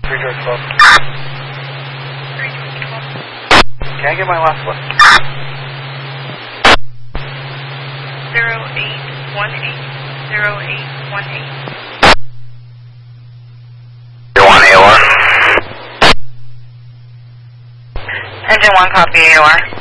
12. Can I get my last one? 0818. 0818. You want AOR? Engine 1, copy AOR.